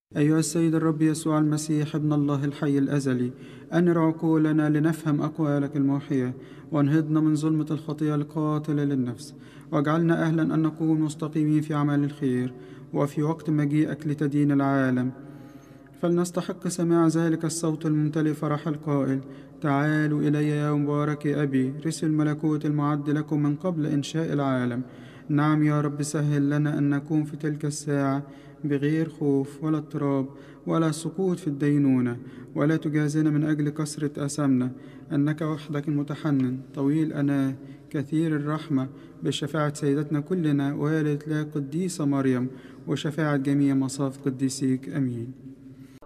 أيها السيد الرب يسوع المسيح ابن الله الحي الأزلي، أنر عقولنا لنفهم أقوالك الموحية، وانهضنا من ظلمة الخطيئة القاتلة للنفس، واجعلنا أهلا أن نكون مستقيمين في أعمال الخير، وفي وقت مجيئك لتدين العالم فلنستحق سماع ذلك الصوت الممتلئ فرح القائل: تعالوا إلي يا مبارك أبي، رث الملكوت المعد لكم من قبل إنشاء العالم. نعم يا رب، سهل لنا أن نكون في تلك الساعة بغير خوف ولا اضطراب ولا سقوط في الدينونة، ولا تجازنا من أجل كثرة أثامنا، أنك وحدك المتحنن طويل أناه كثير الرحمة، بشفاعة سيدتنا كلنا والدة لا قديسة مريم، وشفاعة جميع مصاف قديسيك. أمين.